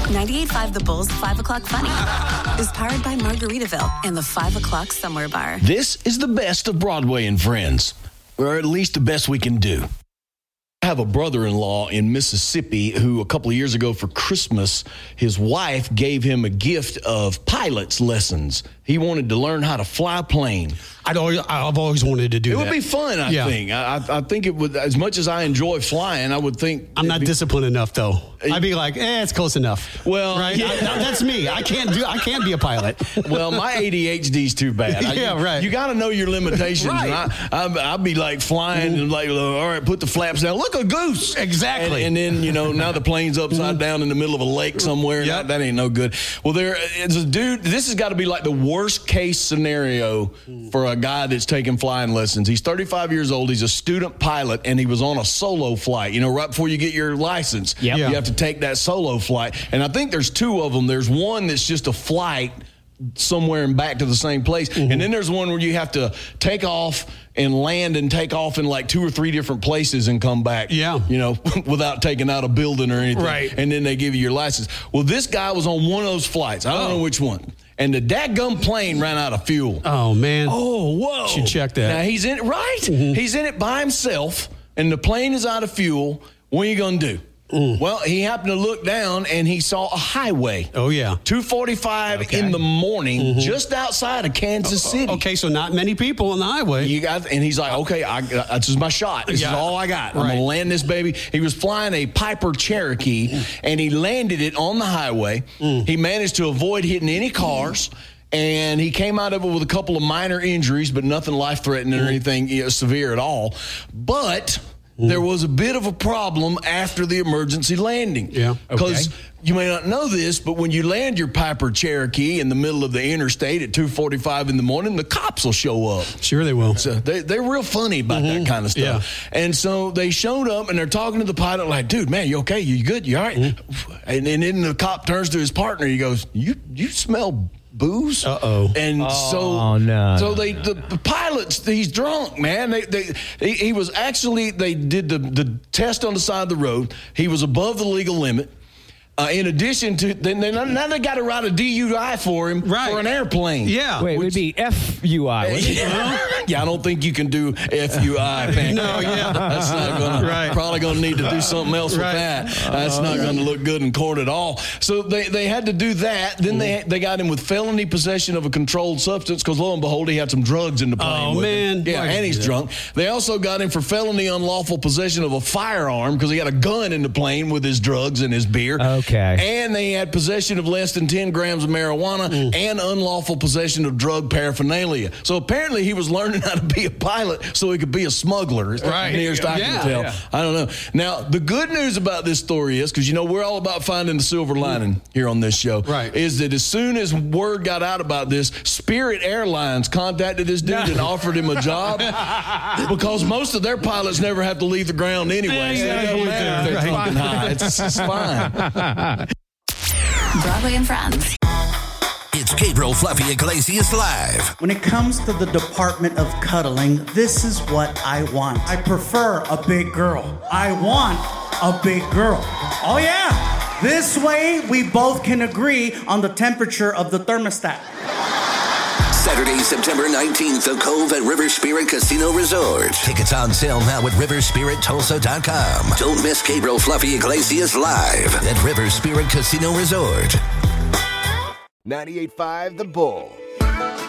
98.5 The Bull's 5 o'clock funny is powered by Margaritaville and the 5 o'clock Somewhere Bar. This is the best of Broadway and Friends, or at least the best we can do. I have a brother-in-law in Mississippi who a couple of years ago for Christmas, his wife gave him a gift of pilot's lessons. He wanted to learn how to fly a plane. I've always wanted to do that. It would be fun, I think. I think it would, as much as I enjoy flying, I would think... I'm not disciplined enough, though. I'd be like, it's close enough. Well, right? yeah. That's me. I can't be a pilot. Well, my ADHD's too bad. Right. You got to know your limitations. Right. And I'd be like flying and like, all right, put the flaps down. Look, a goose. Exactly. And then, now the plane's upside down in the middle of a lake somewhere. Yep. That ain't no good. Well, it's a dude. This has got to be like the worst case scenario for a guy that's taking flying lessons. He's 35 years old. He's a student pilot, and he was on a solo flight. Right before you get your license, Yep. you have to take that solo flight. And I think there's two of them. There's one that's just a flight somewhere and back to the same place. Mm-hmm. And then there's one where you have to take off and land and take off in like 2 or 3 different places and come back, without taking out a building or anything. Right. And then they give you your license. Well, this guy was on one of those flights. I don't know which one. And the dadgum plane ran out of fuel. Oh, man. Oh, whoa. Should check that. Now, he's in it, right? Mm-hmm. He's in it by himself, and the plane is out of fuel. What are you going to do? Well, he happened to look down, and he saw a highway. Oh, yeah. 2:45 in the morning, just outside of Kansas City. Okay, so not many people on the highway. And he's like, okay, this is my shot. This is all I got. I'm going to land this baby. He was flying a Piper Cherokee, and he landed it on the highway. He managed to avoid hitting any cars. And he came out of it with a couple of minor injuries, but nothing life-threatening or anything severe at all. But there was a bit of a problem after the emergency landing. Yeah. Because you may not know this, but when you land your Piper Cherokee in the middle of the interstate at 2:45 in the morning, the cops will show up. Sure they will. So they're real funny about that kind of stuff. Yeah. And so they showed up, and they're talking to the pilot like, dude, man, you okay? You good? You all right? And then the cop turns to his partner. He goes, you smell booze. Uh-oh. And the pilot's, he's drunk, man. He was actually, they did the test on the side of the road. He was above the legal limit. In addition to, now they got to write a DUI for him for an airplane. Yeah. Wait, it would be FUI. Yeah, I don't think you can do FUI. No, yeah. That's not going to, probably going to need to do something else with that. That's not going to look good in court at all. So they had to do that. Then they got him with felony possession of a controlled substance because, lo and behold, he had some drugs in the plane. Oh, man. Yeah, and he's drunk. They also got him for felony unlawful possession of a firearm because he had a gun in the plane with his drugs and his beer. Okay. And they had possession of less than 10 grams of marijuana and unlawful possession of drug paraphernalia. So apparently he was learning how to be a pilot so he could be a smuggler. Right. Nearest I can tell. Yeah. I don't know. Now, the good news about this story is, because we're all about finding the silver lining here on this show, is that as soon as word got out about this, Spirit Airlines contacted this dude and offered him a job because most of their pilots never have to leave the ground anyway. So it doesn't matter if they're talking high. It's fine. Broadway and Friends. It's Gabriel Fluffy Iglesias Live. When it comes to the department of cuddling, this is what I want. I prefer a big girl. I want a big girl. Oh yeah. This way we both can agree on the temperature of the thermostat. Saturday, September 19th, The Cove at River Spirit Casino Resort. Tickets on sale now at riverspirittulsa.com. Don't miss Gabriel Fluffy Iglesias Live at River Spirit Casino Resort. 98.5 The Bull.